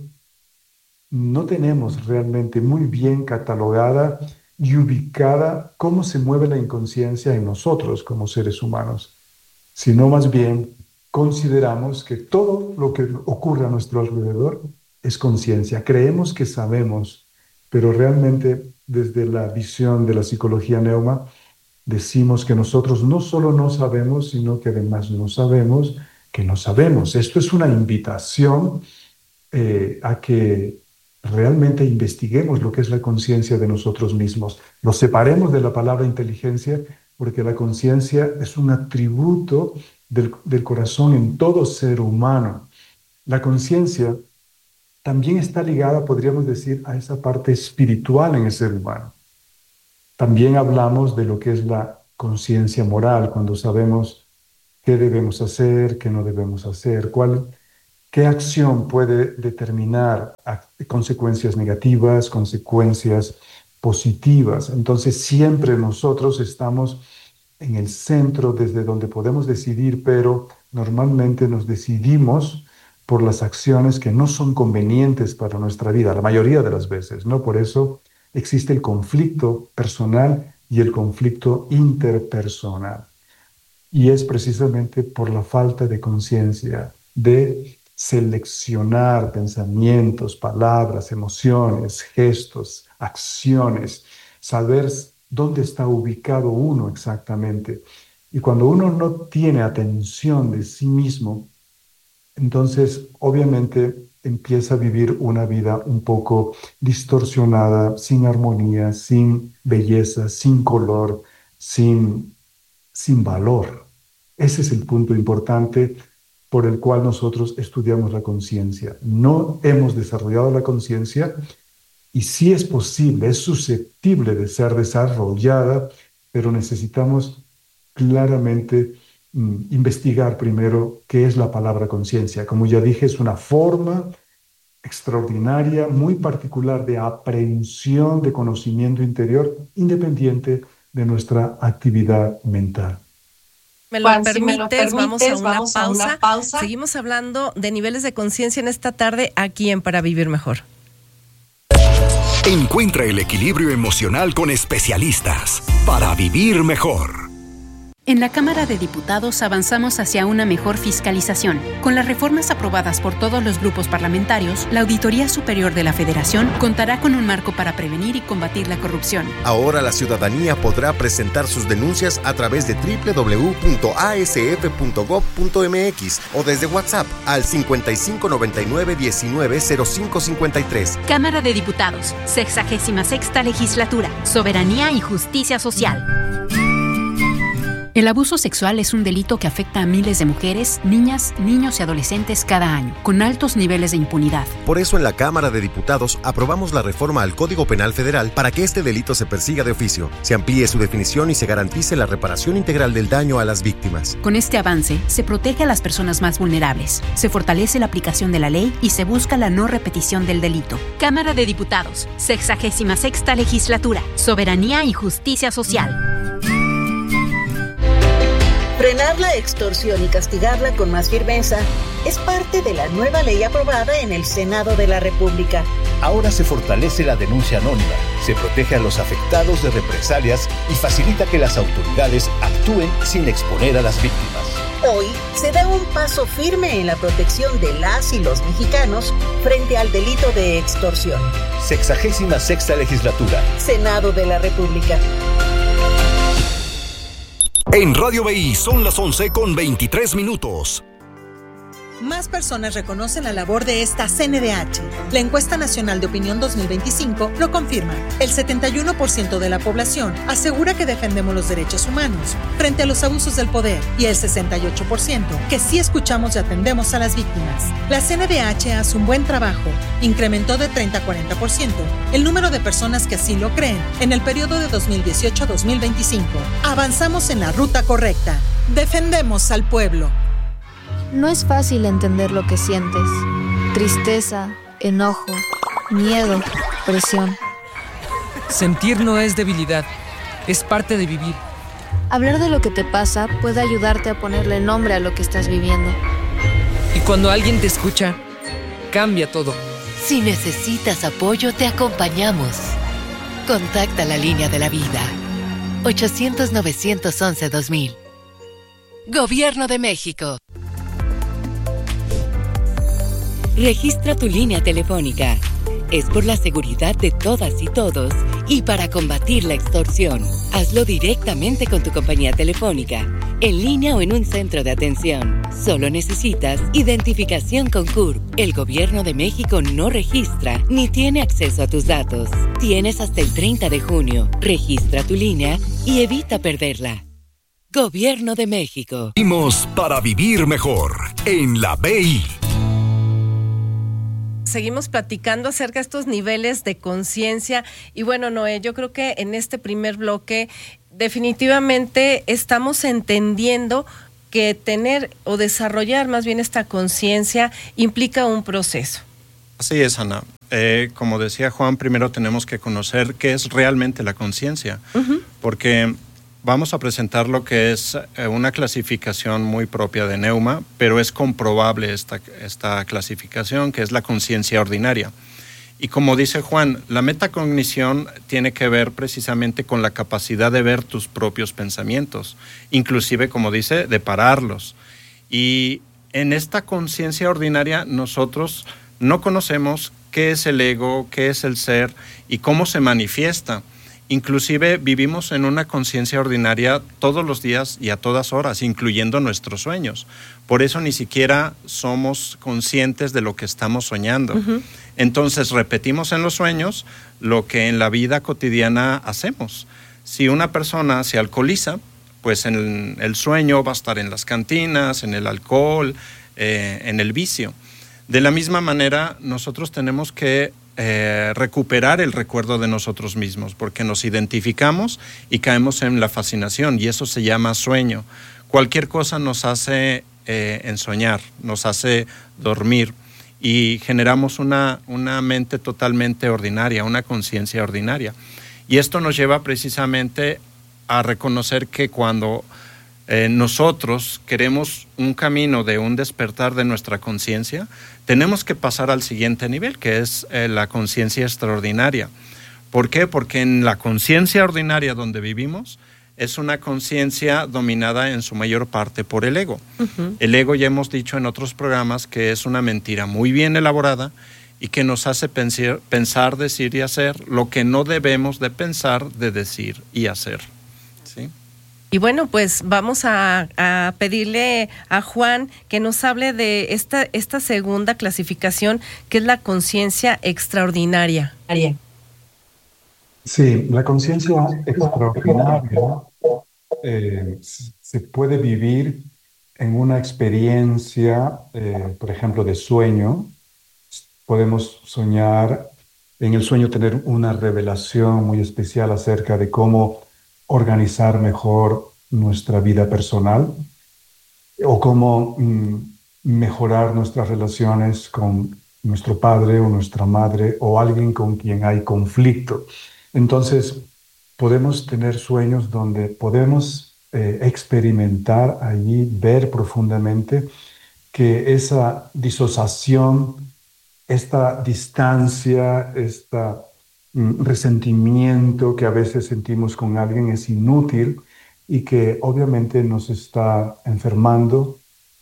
no tenemos realmente muy bien catalogada y ubicada cómo se mueve la inconsciencia en nosotros como seres humanos, sino más bien consideramos que todo lo que ocurre a nuestro alrededor es conciencia. Creemos que sabemos, pero realmente desde la visión de la psicología neuma, decimos que nosotros no solo no sabemos, sino que además no sabemos que no sabemos. Esto es una invitación eh, a que realmente investiguemos lo que es la conciencia de nosotros mismos. Lo separemos de la palabra inteligencia, porque la conciencia es un atributo del, del corazón en todo ser humano. La conciencia también está ligada, podríamos decir, a esa parte espiritual en el ser humano. También hablamos de lo que es la conciencia moral, cuando sabemos qué debemos hacer, qué no debemos hacer, cuál, qué acción puede determinar consecuencias negativas, consecuencias positivas. Entonces siempre nosotros estamos en el centro desde donde podemos decidir, pero normalmente nos decidimos por las acciones que no son convenientes para nuestra vida, la mayoría de las veces, ¿no? Por eso existe el conflicto personal y el conflicto interpersonal. Y es precisamente por la falta de conciencia, de seleccionar pensamientos, palabras, emociones, gestos, acciones, saber dónde está ubicado uno exactamente. Y cuando uno no tiene atención de sí mismo, entonces obviamente empieza a vivir una vida un poco distorsionada, sin armonía, sin belleza, sin color, sin, sin valor. Ese es el punto importante por el cual nosotros estudiamos la conciencia. No hemos desarrollado la conciencia y sí es posible, es susceptible de ser desarrollada, pero necesitamos claramente mm, investigar primero qué es la palabra conciencia. Como ya dije, es una forma extraordinaria, muy particular de aprehensión de conocimiento interior, independiente de nuestra actividad mental. Me lo, Juan, permites, si me lo permites, vamos, a una, vamos pausa. a una pausa. Seguimos hablando de niveles de conciencia en esta tarde aquí en Para Vivir Mejor. Encuentra el equilibrio emocional con especialistas para vivir mejor. En la Cámara de Diputados avanzamos hacia una mejor fiscalización. Con las reformas aprobadas por todos los grupos parlamentarios, la Auditoría Superior de la Federación contará con un marco para prevenir y combatir la corrupción. Ahora la ciudadanía podrá presentar sus denuncias a través de doble u doble u doble u punto a s f punto gob punto m x o desde WhatsApp al cincuenta y cinco noventa y nueve diecinueve cero cinco cincuenta y tres. Cámara de Diputados, sexagésima sexta Legislatura, Soberanía y Justicia Social. El abuso sexual es un delito que afecta a miles de mujeres, niñas, niños y adolescentes cada año, con altos niveles de impunidad. Por eso en la Cámara de Diputados aprobamos la reforma al Código Penal Federal para que este delito se persiga de oficio, se amplíe su definición y se garantice la reparación integral del daño a las víctimas. Con este avance, se protege a las personas más vulnerables, se fortalece la aplicación de la ley y se busca la no repetición del delito. Cámara de Diputados, sexagésima sexta Legislatura, Soberanía y Justicia Social. Frenar la extorsión y castigarla con más firmeza es parte de la nueva ley aprobada en el Senado de la República. Ahora se fortalece la denuncia anónima, se protege a los afectados de represalias y facilita que las autoridades actúen sin exponer a las víctimas. Hoy se da un paso firme en la protección de las y los mexicanos frente al delito de extorsión. Sexagésima sexta Legislatura. Senado de la República. En Radio B I son las once con veintitrés minutos. Más personas reconocen la labor de esta C N D H. La Encuesta Nacional de Opinión dos mil veinticinco lo confirma. El setenta y uno por ciento de la población asegura que defendemos los derechos humanos frente a los abusos del poder y el sesenta y ocho por ciento que sí escuchamos y atendemos a las víctimas. La C N D H hace un buen trabajo. Incrementó de treinta a cuarenta por ciento el número de personas que así lo creen en el periodo de dos mil dieciocho a dos mil veinticinco. Avanzamos en la ruta correcta. Defendemos al pueblo. No es fácil entender lo que sientes. Tristeza, enojo, miedo, presión. Sentir no es debilidad, es parte de vivir. Hablar de lo que te pasa puede ayudarte a ponerle nombre a lo que estás viviendo. Y cuando alguien te escucha, cambia todo. Si necesitas apoyo, te acompañamos. Contacta la línea de la vida. ochocientos, novecientos once, dos mil. Gobierno de México. Registra tu línea telefónica. Es por la seguridad de todas y todos Y para combatir la extorsión, hazlo directamente con tu compañía telefónica, en línea o en un centro de atención. Solo necesitas identificación con C U R P. El Gobierno de México no registra ni tiene acceso a tus datos. Tienes hasta el treinta de junio. Registra tu línea y evita perderla. Gobierno de México. Vivimos para vivir mejor en la B I. Seguimos platicando acerca de estos niveles de conciencia y bueno, Noé, yo creo que en este primer bloque definitivamente estamos entendiendo que tener o desarrollar más bien esta conciencia implica un proceso. Así es, Ana. Eh, como decía Juan, primero tenemos que conocer qué es realmente la conciencia, uh-huh. porque vamos a presentar lo que es una clasificación muy propia de Neuma, pero es comprobable esta, esta clasificación, que es la conciencia ordinaria. Y como dice Juan, la metacognición tiene que ver precisamente con la capacidad de ver tus propios pensamientos, inclusive, como dice, de pararlos. Y en esta conciencia ordinaria nosotros no conocemos qué es el ego, qué es el ser y cómo se manifiesta. Inclusive vivimos en una conciencia ordinaria todos los días y a todas horas, incluyendo nuestros sueños. Por eso ni siquiera somos conscientes de lo que estamos soñando. Uh-huh. Entonces repetimos en los sueños lo que en la vida cotidiana hacemos. Si una persona se alcoholiza, pues en el sueño va a estar en las cantinas, en el alcohol, eh, en el vicio. De la misma manera, nosotros tenemos que Eh, recuperar el recuerdo de nosotros mismos, porque nos identificamos y caemos en la fascinación, y eso se llama sueño. Cualquier cosa nos hace eh, ensoñar, nos hace dormir, y generamos una, una mente totalmente ordinaria, una conciencia ordinaria. Y esto nos lleva precisamente a reconocer que cuando eh, nosotros queremos un camino de un despertar de nuestra conciencia, tenemos que pasar al siguiente nivel, que es eh, la conciencia extraordinaria. ¿Por qué? Porque en la conciencia ordinaria donde vivimos es una conciencia dominada en su mayor parte por el ego. Uh-huh. El ego, ya hemos dicho en otros programas, que es una mentira muy bien elaborada y que nos hace pensar, pensar, decir y hacer lo que no debemos de pensar, de decir y hacer. ¿Sí? Y bueno, pues vamos a, a pedirle a Juan que nos hable de esta, esta segunda clasificación, que es la conciencia extraordinaria. Sí, la conciencia extraordinaria eh, se puede vivir en una experiencia, eh, por ejemplo, de sueño. Podemos soñar, en el sueño tener una revelación muy especial acerca de cómo organizar mejor nuestra vida personal o cómo mm, mejorar nuestras relaciones con nuestro padre o nuestra madre o alguien con quien hay conflicto. Entonces, podemos tener sueños donde podemos eh, experimentar allí, ver profundamente que esa disociación, esta distancia, esta resentimiento que a veces sentimos con alguien es inútil y que obviamente nos está enfermando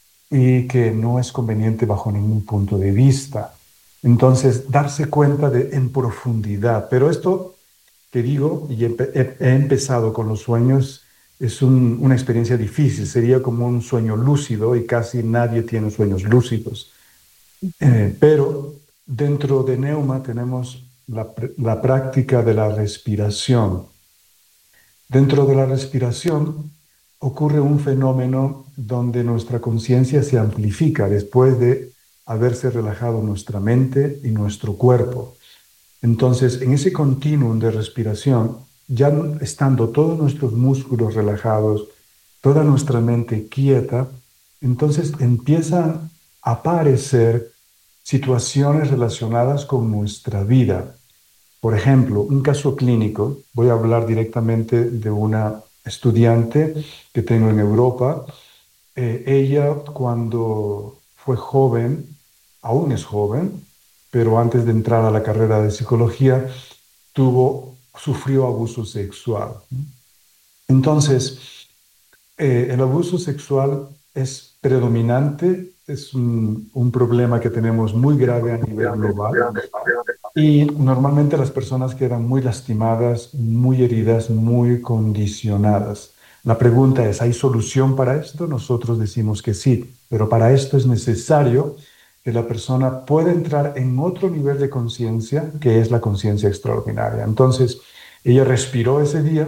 y que no es conveniente bajo ningún punto de vista. Entonces, darse cuenta de en profundidad. Pero esto que digo, y he, he, he empezado con los sueños, es un, una experiencia difícil. Sería como un sueño lúcido y casi nadie tiene sueños lúcidos. Eh, pero dentro de Neuma tenemos La, la práctica de la respiración. Dentro de la respiración ocurre un fenómeno donde nuestra conciencia se amplifica después de haberse relajado nuestra mente y nuestro cuerpo. Entonces, en ese continuum de respiración, ya estando todos nuestros músculos relajados, toda nuestra mente quieta, entonces empiezan a aparecer situaciones relacionadas con nuestra vida. Por ejemplo, un caso clínico, voy a hablar directamente de una estudiante que tengo en Europa. Eh, ella, cuando fue joven, aún es joven, pero antes de entrar a la carrera de psicología, tuvo, sufrió abuso sexual. Entonces, eh, el abuso sexual es predominante. Es un, un problema que tenemos muy grave a nivel global. Y normalmente las personas quedan muy lastimadas, muy heridas, muy condicionadas. La pregunta es, ¿hay solución para esto? Nosotros decimos que sí, pero para esto es necesario que la persona pueda entrar en otro nivel de conciencia, que es la conciencia extraordinaria. Entonces, ella respiró ese día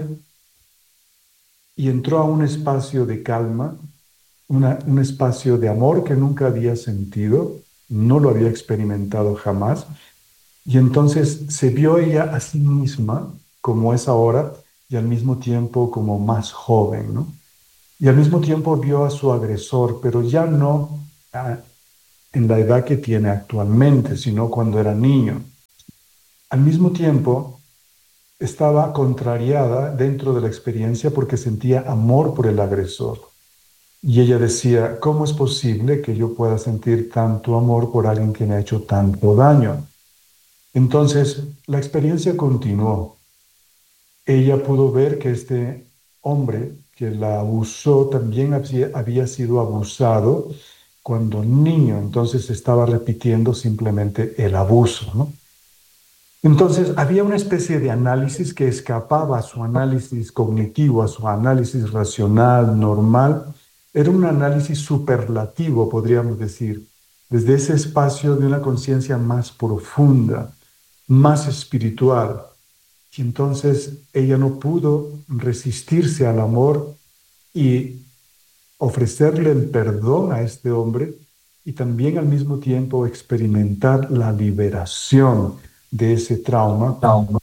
y entró a un espacio de calma, una, un espacio de amor que nunca había sentido, no lo había experimentado jamás, y entonces se vio ella a sí misma como es ahora y al mismo tiempo como más joven, ¿no? Y al mismo tiempo vio a su agresor, pero ya no a, en la edad que tiene actualmente, sino cuando era niño. Al mismo tiempo estaba contrariada dentro de la experiencia porque sentía amor por el agresor. Y ella decía, ¿cómo es posible que yo pueda sentir tanto amor por alguien que me ha hecho tanto daño? Entonces, la experiencia continuó. Ella pudo ver que este hombre que la abusó también había, había sido abusado cuando niño, entonces estaba repitiendo simplemente el abuso, ¿no? Entonces, había una especie de análisis que escapaba a su análisis cognitivo, a su análisis racional, normal. Era un análisis superlativo, podríamos decir, desde ese espacio de una conciencia más profunda, más espiritual. Y entonces ella no pudo resistirse al amor y ofrecerle el perdón a este hombre y también al mismo tiempo experimentar la liberación de ese trauma.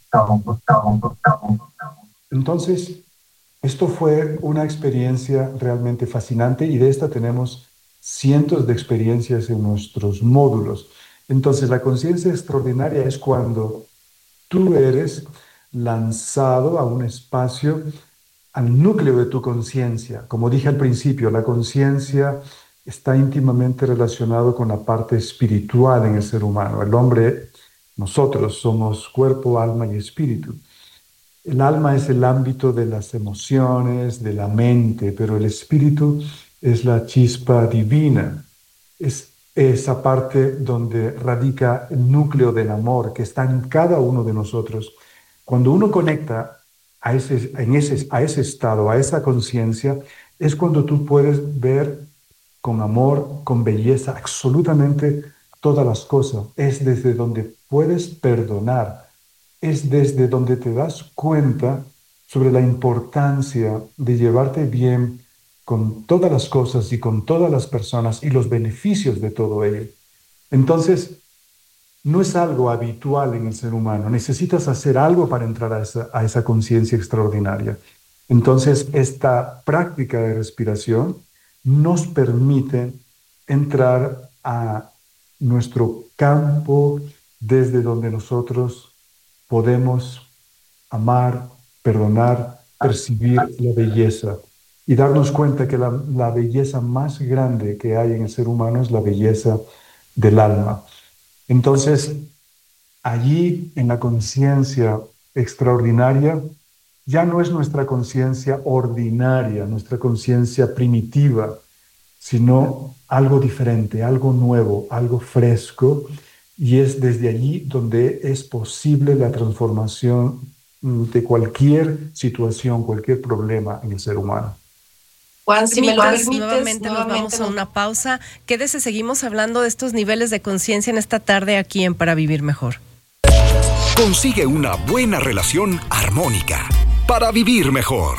Entonces, esto fue una experiencia realmente fascinante y de esta tenemos cientos de experiencias en nuestros módulos. Entonces, la conciencia extraordinaria es cuando tú eres lanzado a un espacio, al núcleo de tu conciencia. Como dije al principio, la conciencia está íntimamente relacionado con la parte espiritual en el ser humano. El hombre, nosotros somos cuerpo, alma y espíritu. El alma es el ámbito de las emociones, de la mente, pero el espíritu es la chispa divina. Es esa parte donde radica el núcleo del amor que está en cada uno de nosotros. Cuando uno conecta a ese, en ese, a ese estado, a esa conciencia, es cuando tú puedes ver con amor, con belleza, absolutamente todas las cosas. Es desde donde puedes perdonar. Es desde donde te das cuenta sobre la importancia de llevarte bien con todas las cosas y con todas las personas y los beneficios de todo ello. Entonces, no es algo habitual en el ser humano. Necesitas hacer algo para entrar a esa, a esa conciencia extraordinaria. Entonces, esta práctica de respiración nos permite entrar a nuestro campo desde donde nosotros podemos amar, perdonar, percibir la belleza y darnos cuenta que la, la belleza más grande que hay en el ser humano es la belleza del alma. Entonces, allí en la conciencia extraordinaria ya no es nuestra conciencia ordinaria, nuestra conciencia primitiva, sino algo diferente, algo nuevo, algo fresco, y es desde allí donde es posible la transformación de cualquier situación, cualquier problema en el ser humano. Juan, si me lo permites, nuevamente nos vamos a una pausa. Quédese, seguimos hablando de estos niveles de conciencia en esta tarde aquí en Para Vivir Mejor. Consigue una buena relación armónica para vivir mejor.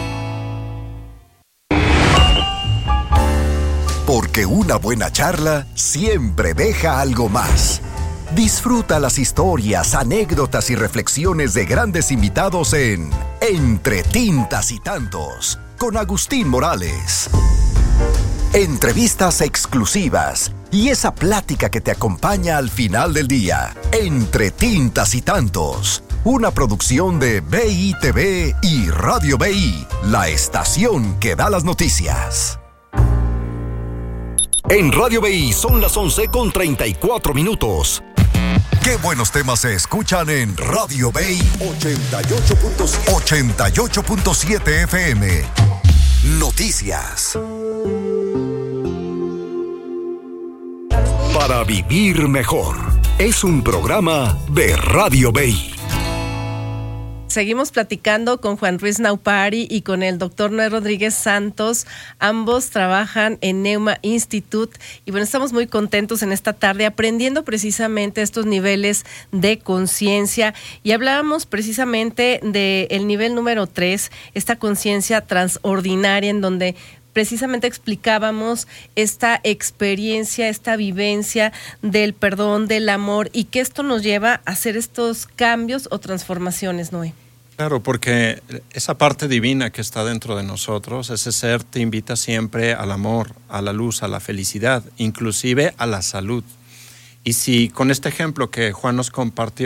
Porque una buena charla siempre deja algo más. Disfruta las historias, anécdotas y reflexiones de grandes invitados en Entre Tintas y Tantos, con Agustín Morales. Entrevistas exclusivas y esa plática que te acompaña al final del día. Entre Tintas y Tantos, una producción de B I T V y Radio B I, la estación que da las noticias. En Radio B I son las once con treinta y cuatro minutos. Qué buenos temas se escuchan en Radio B I ochenta y ocho punto siete F M. Noticias. Para vivir mejor. es un programa de Radio B I. Seguimos platicando con Juan Ruiz Naupari y con el doctor Noé Rodríguez Santos. Ambos trabajan en Neuma Institute y bueno, estamos muy contentos en esta tarde aprendiendo precisamente estos niveles de conciencia y hablábamos precisamente del nivel número tres, esta conciencia transordinaria en donde precisamente explicábamos esta experiencia, esta vivencia del perdón, del amor y que esto nos lleva a hacer estos cambios o transformaciones, Noé. Claro, porque esa parte divina que está dentro de nosotros, ese ser te invita siempre al amor, a la luz, a la felicidad, inclusive a la salud. Y si con este ejemplo que Juan nos compartió,